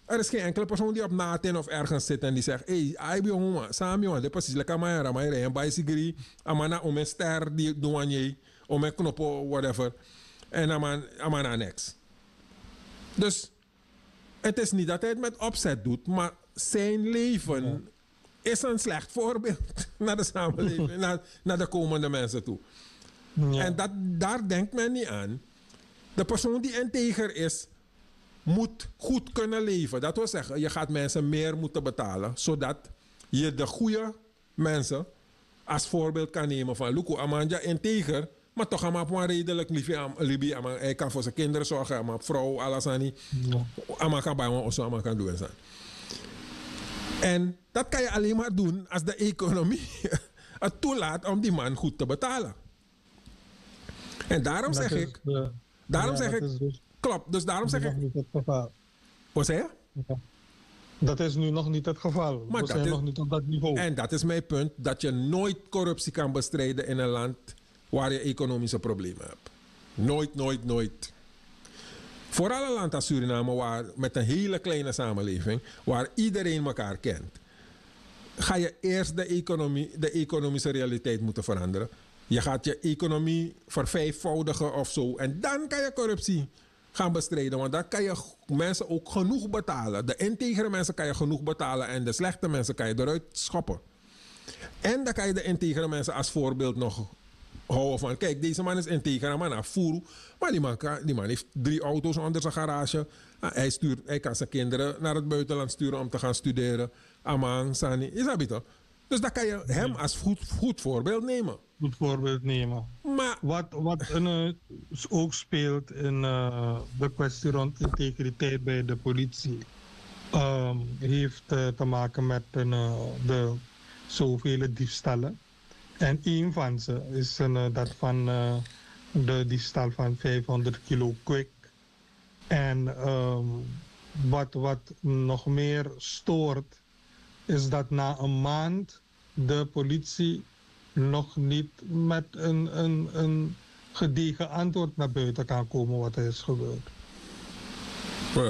Er is geen enkele persoon die op Naten of ergens zit en die zegt: hey, ai jongen, samen jongen, dit precies lekker maar, maar je een bicycle, amana om een ster die doen aan je, om een knop whatever, en amana niks. Dus het is niet dat hij het met opzet doet, maar zijn leven is een slecht voorbeeld naar de samenleving, naar de komende mensen toe. Ja. En daar denkt men niet aan. De persoon die integer is, moet goed kunnen leven. Dat wil zeggen, je gaat mensen meer moeten betalen, zodat je de goede mensen als voorbeeld kan nemen van Luku Amanja integer, maar toch allemaal op een redelijk liefje. Hij kan voor zijn kinderen zorgen, allemaal vrouw, alles aan die. Allemaal kan bij ons allemaal kan doen. En dat kan je alleen maar doen als de economie het toelaat om die man goed te betalen. En daarom zeg ik... Klopt, dus daarom zeg ik... Wat zei je? Ja. Dat is nu nog niet het geval. Maar we zijn nog niet op dat niveau. En dat is mijn punt, dat je nooit corruptie kan bestrijden in een land waar je economische problemen hebt. Nooit. Vooral een land als Suriname, met een hele kleine samenleving, waar iedereen elkaar kent, ga je eerst de economische realiteit moeten veranderen. Je gaat je economie vervijfvoudigen of zo. En dan kan je corruptie gaan bestrijden. Want dan kan je mensen ook genoeg betalen. De integere mensen kan je genoeg betalen. En de slechte mensen kan je eruit schoppen. En dan kan je de integere mensen als voorbeeld nog houden van... Kijk, deze man is integer, man afvoer. Maar die man heeft 3 auto's onder zijn garage. Hij kan zijn kinderen naar het buitenland sturen om te gaan studeren. Amang, Sani. Is dat beter? Dus dan kan je hem als goed voorbeeld nemen. Goed voorbeeld nemen. Maar wat ook speelt in de kwestie rond integriteit bij de politie, heeft te maken met de zoveel diefstallen. En een van ze is dat van de diefstal van 500 kilo kwik. En wat nog meer stoort, is dat na een maand de politie nog niet met een gedegen antwoord naar buiten kan komen wat er is gebeurd. Well.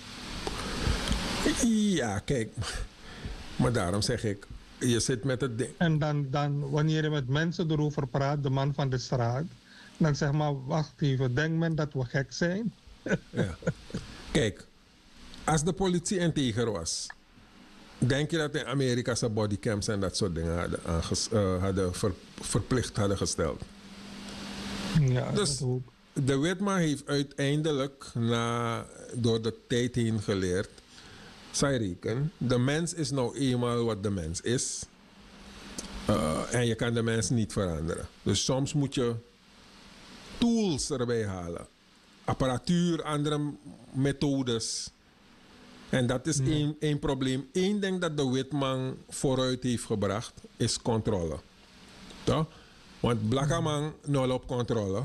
Ja, kijk. Maar daarom zeg ik, je zit met het ding. En dan wanneer je met mensen erover praat, de man van de straat, dan zeg maar, wacht even, denkt men dat we gek zijn? Ja. Kijk, als de politie integer was, denk je dat in Amerika ze bodycams en dat soort dingen verplicht hadden gesteld? Ja, dus de Witma heeft uiteindelijk door de tijd heen geleerd, zij rekenen, de mens is nou eenmaal wat de mens is. En je kan de mens niet veranderen. Dus soms moet je tools erbij halen. Apparatuur, andere methodes. En dat is één probleem. Eén ding dat de Witman vooruit heeft gebracht, is controle. Toch? Want Blakkaman nul op controle.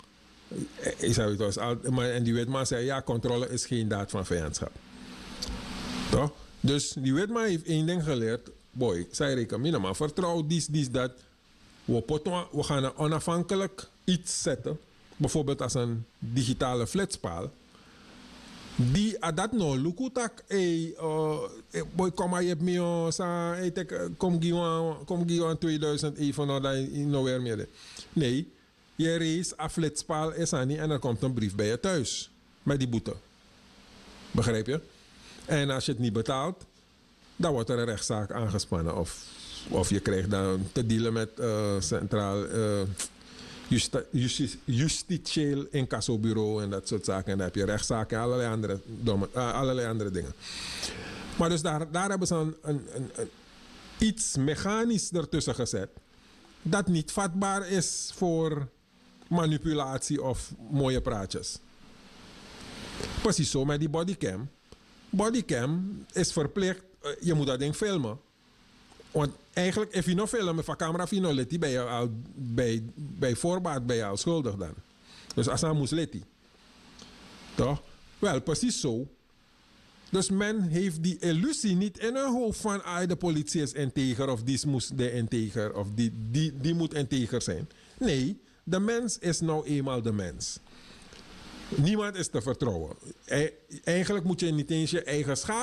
En die Witman zei, ja, controle is geen daad van vijandschap. Toch? Dus die Witman heeft één ding geleerd. Boy, zij rekenen, maar vertrouw dat. We gaan een onafhankelijk iets zetten. Bijvoorbeeld als een digitale flitspaal. Die dat no lukutak boy kom maar je hebt me kom gewoon 2000 even nou dat nowhere meer. Nee, je race a flitspaal is aan niet en er komt een brief bij je thuis met die boete. Begrijp je? En als je het niet betaalt, dan wordt er een rechtszaak aangespannen of je krijgt dan te dealen met centraal justitieel incassobureau en dat soort zaken. En dan heb je rechtszaken en allerlei andere dingen. Maar dus daar hebben ze een iets mechanisch ertussen gezet dat niet vatbaar is voor manipulatie of mooie praatjes. Precies zo met die bodycam. Bodycam is verplicht, je moet dat ding filmen. Want eigenlijk, als je nog filmen van camera, ben je al bij voorbaat ben je al schuldig dan. Dus als hij moest letten. Toch? Wel, precies zo. Dus men heeft die illusie niet in hun hoofd van de politie is integer of die moest de integer of die moet integer zijn. Nee, de mens is nou eenmaal de mens. Niemand is te vertrouwen. Eigenlijk moet je niet eens je eigen schade